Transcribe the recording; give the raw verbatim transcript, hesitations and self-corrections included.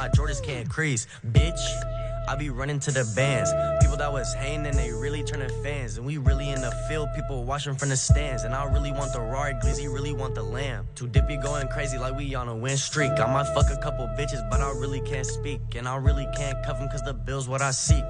my Jordans can't crease. Bitch, I be running to the bands. People that was hating and they really turning fans. And we really in the field, people watching from the stands. And I really want the Rari, Glizzy really want the lamb. Two Dippy going crazy like we on a win streak. I might fuck a couple bitches, but I really can't speak. And I really can't cuff them cause the bill's what I seek.